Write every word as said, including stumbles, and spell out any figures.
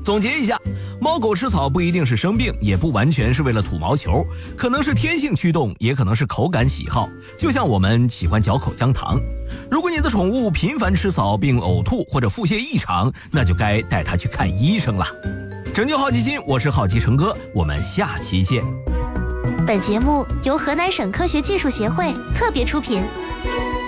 总结一下，猫狗吃草不一定是生病，也不完全是为了吐毛球，可能是天性驱动，也可能是口感喜好，就像我们喜欢嚼口香糖。如果你的宠物频繁吃草并呕吐或者腹泻异常，那就该带它去看医生了。拯救好奇心，我是好奇成哥，我们下期见。 本节目由河南省科学技术协会特别出品。